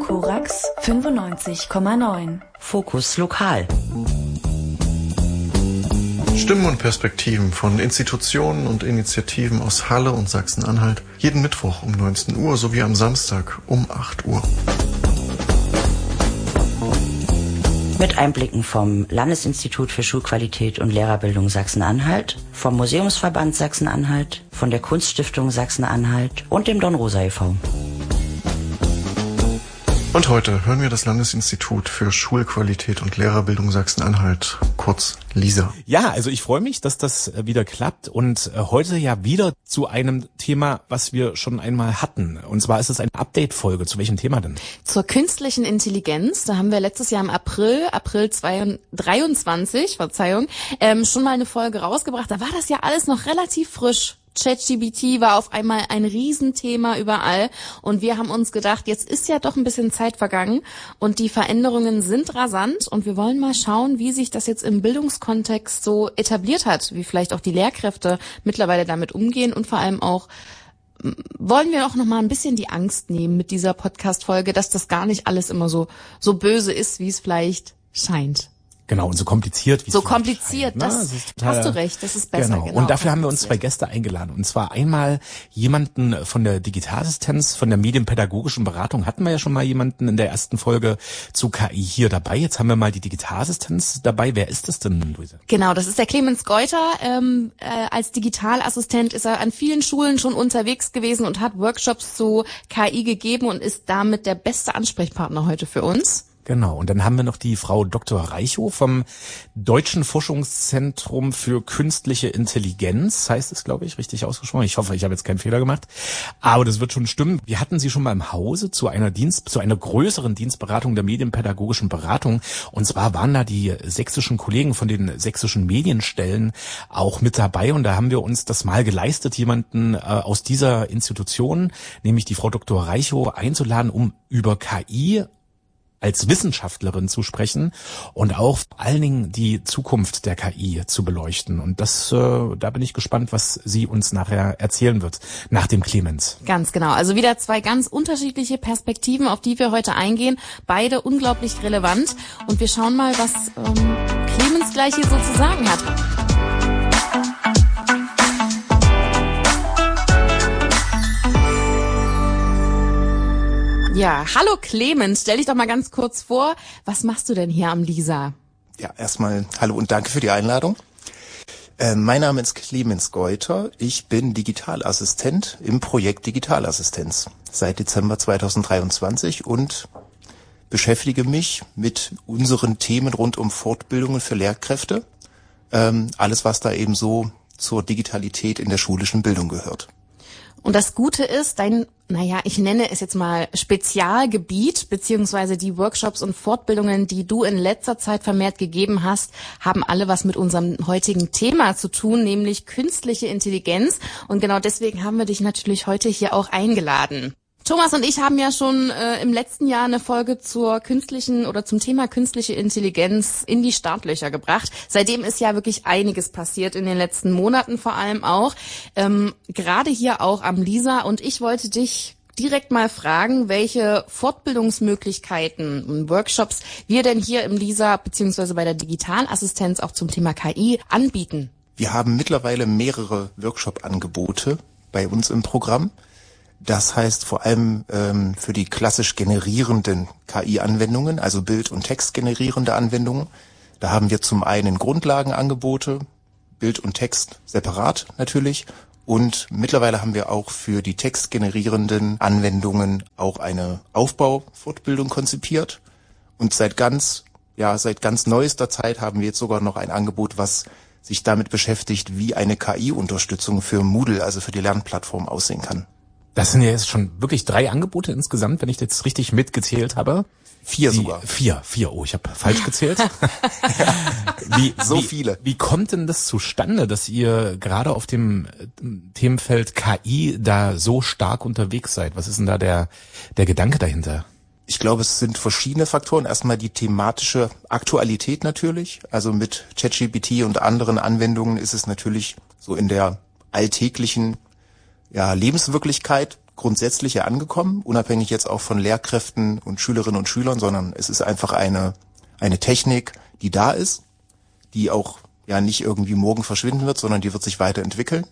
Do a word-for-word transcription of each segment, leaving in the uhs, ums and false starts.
Korax fünfundneunzig Komma neun. Fokus Lokal. Stimmen und Perspektiven von Institutionen und Initiativen aus Halle und Sachsen-Anhalt. Jeden Mittwoch um neunzehn Uhr sowie am Samstag um acht Uhr. Mit Einblicken vom Landesinstitut für Schulqualität und Lehrerbildung Sachsen-Anhalt, vom Museumsverband Sachsen-Anhalt, von der Kunststiftung Sachsen-Anhalt und dem Dornrosa e V Und heute hören wir das Landesinstitut für Schulqualität und Lehrerbildung Sachsen-Anhalt, kurz LISA. Ja, also ich freue mich, dass das wieder klappt und heute ja wieder zu einem Thema, was wir schon einmal hatten. Und zwar ist es eine Update-Folge. Zu welchem Thema denn? Zur künstlichen Intelligenz. Da haben wir letztes Jahr im April, April zweitausenddreiundzwanzig, Verzeihung, ähm, schon mal eine Folge rausgebracht. Da war das ja alles noch relativ frisch. ChatGPT war auf einmal ein Riesenthema überall und wir haben uns gedacht, jetzt ist ja doch ein bisschen Zeit vergangen und die Veränderungen sind rasant und wir wollen mal schauen, wie sich das jetzt im Bildungskontext so etabliert hat, wie vielleicht auch die Lehrkräfte mittlerweile damit umgehen und vor allem auch wollen wir auch noch mal ein bisschen die Angst nehmen mit dieser Podcast-Folge, dass das gar nicht alles immer so so böse ist, wie es vielleicht scheint. Genau, und so kompliziert wie es So kompliziert, scheint, das, ne? das ist total, hast du recht, das ist besser. Genau. genau. Und dafür haben wir uns zwei Gäste eingeladen. Und zwar einmal jemanden von der Digitalassistenz, von der medienpädagogischen Beratung. Hatten wir ja schon mal jemanden in der ersten Folge zu K I hier dabei. Jetzt haben wir mal die Digitalassistenz dabei. Wer ist das denn, Luise? Genau, das ist der Clemens Geuter. Ähm, äh, als Digitalassistent ist er an vielen Schulen schon unterwegs gewesen und hat Workshops zu K I gegeben und ist damit der beste Ansprechpartner heute für uns. Genau, und dann haben wir noch die Frau Doktor Reichow vom Deutschen Forschungszentrum für künstliche Intelligenz, heißt es, glaube ich, richtig ausgesprochen. Ich hoffe, ich habe jetzt keinen Fehler gemacht, aber das wird schon stimmen. Wir hatten sie schon mal im Hause zu einer Dienst, zu einer größeren Dienstberatung der medienpädagogischen Beratung, und zwar waren da die sächsischen Kollegen von den sächsischen Medienstellen auch mit dabei, und da haben wir uns das mal geleistet, jemanden äh, aus dieser Institution, nämlich die Frau Doktor Reichow, einzuladen, um über K I als Wissenschaftlerin zu sprechen und auch vor allen Dingen die Zukunft der K I zu beleuchten. Und das, äh, da bin ich gespannt, was sie uns nachher erzählen wird, nach dem Clemens. Ganz genau. Also wieder zwei ganz unterschiedliche Perspektiven, auf die wir heute eingehen. Beide unglaublich relevant. Und wir schauen mal, was ähm, Clemens gleich hier so zu sagen hat. Ja, hallo Clemens, stell dich doch mal ganz kurz vor. Was machst du denn hier am LISA? Ja, erstmal hallo und danke für die Einladung. Äh, mein Name ist Clemens Geuter. Ich bin Digitalassistent im Projekt Digitalassistenz seit Dezember zweitausenddreiundzwanzig und beschäftige mich mit unseren Themen rund um Fortbildungen für Lehrkräfte. Ähm, alles, was da eben so zur Digitalität in der schulischen Bildung gehört. Und das Gute ist, dein, naja, ich nenne es jetzt mal Spezialgebiet, beziehungsweise die Workshops und Fortbildungen, die du in letzter Zeit vermehrt gegeben hast, haben alle was mit unserem heutigen Thema zu tun, nämlich künstliche Intelligenz. Und genau deswegen haben wir dich natürlich heute hier auch eingeladen. Thomas und ich haben ja schon äh, im letzten Jahr eine Folge zur künstlichen oder zum Thema künstliche Intelligenz in die Startlöcher gebracht. Seitdem ist ja wirklich einiges passiert in den letzten Monaten vor allem auch. Ähm, gerade hier auch am LISA. Und ich wollte dich direkt mal fragen, welche Fortbildungsmöglichkeiten und Workshops wir denn hier im LISA beziehungsweise bei der Digitalassistenz auch zum Thema K I anbieten. Wir haben mittlerweile mehrere Workshop-Angebote bei uns im Programm. Das heißt vor allem ähm, für die klassisch generierenden K I-Anwendungen, also Bild- und Textgenerierende Anwendungen. Da haben wir zum einen Grundlagenangebote, Bild und Text separat natürlich. Und mittlerweile haben wir auch für die textgenerierenden Anwendungen auch eine Aufbaufortbildung konzipiert. Und seit ganz, ja, seit ganz neuester Zeit haben wir jetzt sogar noch ein Angebot, was sich damit beschäftigt, wie eine K I-Unterstützung für Moodle, also für die Lernplattform, aussehen kann. Das sind ja jetzt schon wirklich drei Angebote insgesamt, wenn ich jetzt richtig mitgezählt habe. Vier Die, sogar. Vier, vier. Oh, ich habe falsch gezählt. wie, so wie, viele. Wie kommt denn das zustande, dass ihr gerade auf dem Themenfeld K I da so stark unterwegs seid? Was ist denn da der, der Gedanke dahinter? Ich glaube, es sind verschiedene Faktoren. Erstmal die thematische Aktualität natürlich. Also mit ChatGPT und anderen Anwendungen ist es natürlich so in der alltäglichen ja, Lebenswirklichkeit grundsätzlich ja angekommen, unabhängig jetzt auch von Lehrkräften und Schülerinnen und Schülern, sondern es ist einfach eine eine Technik, die da ist, die auch ja nicht irgendwie morgen verschwinden wird, sondern die wird sich weiterentwickeln.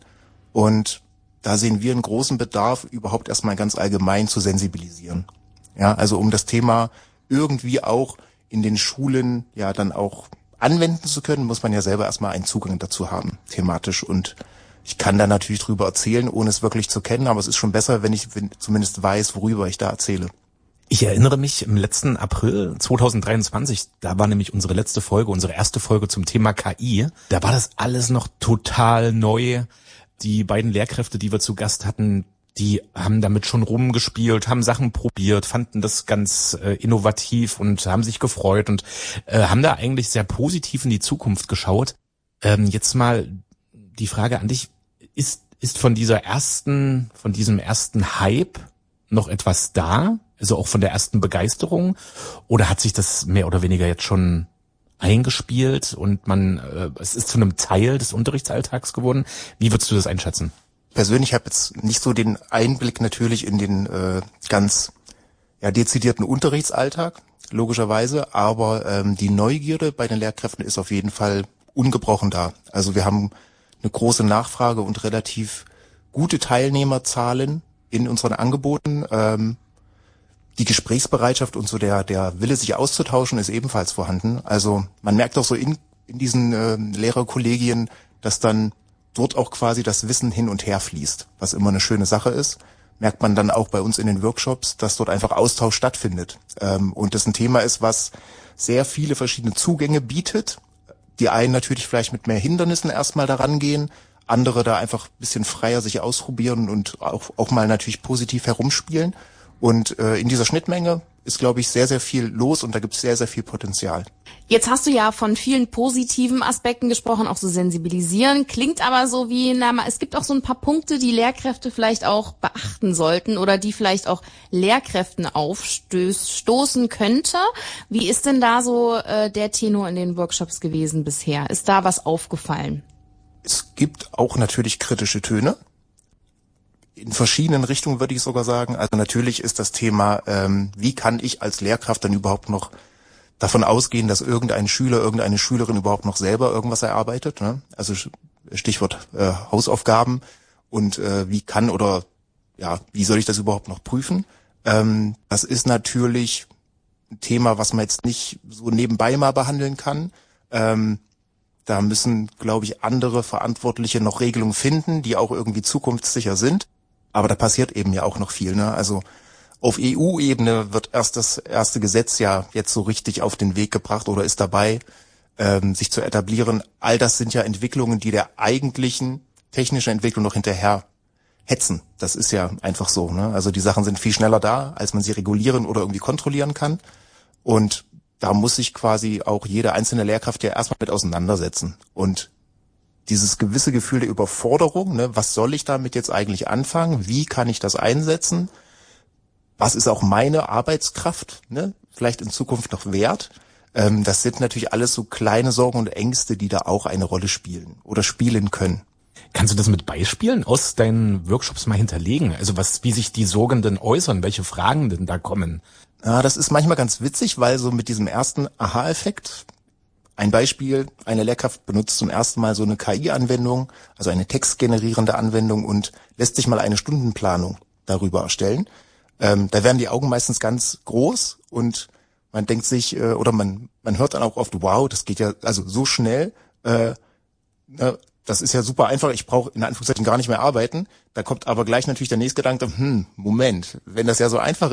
Und da sehen wir einen großen Bedarf, überhaupt erstmal ganz allgemein zu sensibilisieren. Ja, also um das Thema irgendwie auch in den Schulen ja dann auch anwenden zu können, muss man ja selber erstmal einen Zugang dazu haben, thematisch. Und ich kann da natürlich drüber erzählen, ohne es wirklich zu kennen, aber es ist schon besser, wenn ich zumindest weiß, worüber ich da erzähle. Ich erinnere mich im letzten April zwanzig dreiundzwanzig, da war nämlich unsere letzte Folge, unsere erste Folge zum Thema K I. Da war das alles noch total neu. Die beiden Lehrkräfte, die wir zu Gast hatten, die haben damit schon rumgespielt, haben Sachen probiert, fanden das ganz äh, innovativ und haben sich gefreut und äh, haben da eigentlich sehr positiv in die Zukunft geschaut. Ähm, jetzt mal die Frage an dich, ist ist von dieser ersten, von diesem ersten Hype noch etwas da? Also auch von der ersten Begeisterung? Oder hat sich das mehr oder weniger jetzt schon eingespielt und man äh, es ist zu einem Teil des Unterrichtsalltags geworden? Wie würdest du das einschätzen? Persönlich habe jetzt nicht so den Einblick natürlich in den äh, ganz ja dezidierten Unterrichtsalltag, logischerweise, aber ähm, die Neugierde bei den Lehrkräften ist auf jeden Fall ungebrochen da. Also wir haben eine große Nachfrage und relativ gute Teilnehmerzahlen in unseren Angeboten. Ähm, die Gesprächsbereitschaft und so der der Wille, sich auszutauschen, ist ebenfalls vorhanden. Also man merkt auch so in in diesen äh, Lehrerkollegien, dass dann dort auch quasi das Wissen hin und her fließt, was immer eine schöne Sache ist. Merkt man dann auch bei uns in den Workshops, dass dort einfach Austausch stattfindet. Ähm, und das ein Thema ist, was sehr viele verschiedene Zugänge bietet. Die einen natürlich vielleicht mit mehr Hindernissen erstmal daran gehen, andere da einfach ein bisschen freier sich ausprobieren und auch, auch mal natürlich positiv herumspielen. Und äh, in dieser Schnittmenge ist, glaube ich, sehr, sehr viel los und da gibt es sehr, sehr viel Potenzial. Jetzt hast du ja von vielen positiven Aspekten gesprochen, auch so sensibilisieren. Klingt aber so wie, na, es gibt auch so ein paar Punkte, die Lehrkräfte vielleicht auch beachten sollten oder die vielleicht auch Lehrkräften aufstoßen könnte. Wie ist denn da so äh, der Tenor in den Workshops gewesen bisher? Ist da was aufgefallen? Es gibt auch natürlich kritische Töne. In verschiedenen Richtungen würde ich sogar sagen. Also natürlich ist das Thema, ähm, wie kann ich als Lehrkraft dann überhaupt noch davon ausgehen, dass irgendein Schüler, irgendeine Schülerin überhaupt noch selber irgendwas erarbeitet, ne? Also Stichwort äh, Hausaufgaben und äh, wie kann oder ja, wie soll ich das überhaupt noch prüfen? Ähm, das ist natürlich ein Thema, was man jetzt nicht so nebenbei mal behandeln kann. Ähm, da müssen, glaube ich, andere Verantwortliche noch Regelungen finden, die auch irgendwie zukunftssicher sind. Aber da passiert eben ja auch noch viel, ne? Also auf E U-Ebene wird erst das erste Gesetz ja jetzt so richtig auf den Weg gebracht oder ist dabei, ähm, sich zu etablieren. All das sind ja Entwicklungen, die der eigentlichen technischen Entwicklung noch hinterher hetzen. Das ist ja einfach so, ne? Also die Sachen sind viel schneller da, als man sie regulieren oder irgendwie kontrollieren kann. Und da muss sich quasi auch jede einzelne Lehrkraft ja erstmal mit auseinandersetzen. Und dieses gewisse Gefühl der Überforderung, ne, was soll ich damit jetzt eigentlich anfangen? Wie kann ich das einsetzen? Was ist auch meine Arbeitskraft, ne, vielleicht in Zukunft noch wert? Ähm, das sind natürlich alles so kleine Sorgen und Ängste, die da auch eine Rolle spielen oder spielen können. Kannst du das mit Beispielen aus deinen Workshops mal hinterlegen? Also was, wie sich die Sorgen denn äußern, welche Fragen denn da kommen? Ja, das ist manchmal ganz witzig, weil so mit diesem ersten Aha-Effekt, ein Beispiel, eine Lehrkraft benutzt zum ersten Mal so eine K I-Anwendung, also eine textgenerierende Anwendung und lässt sich mal eine Stundenplanung darüber erstellen. Ähm, da werden die Augen meistens ganz groß und man denkt sich, äh, oder man man hört dann auch oft, wow, das geht ja also so schnell, äh, äh, das ist ja super einfach, ich brauche in Anführungszeichen gar nicht mehr arbeiten. Da kommt aber gleich natürlich der nächste Gedanke, hm, Moment, wenn das ja so einfach